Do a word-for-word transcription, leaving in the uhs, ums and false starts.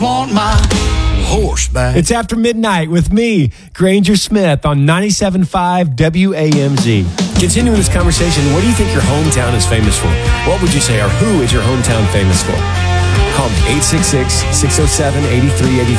Want my horse back. It's After Midnight with me, Granger Smith, on ninety-seven point five W A M Z. Continuing this conversation, what do you think your hometown is famous for? What would you say, or who is your hometown famous for? Call me eight six six, six oh seven, eight three eight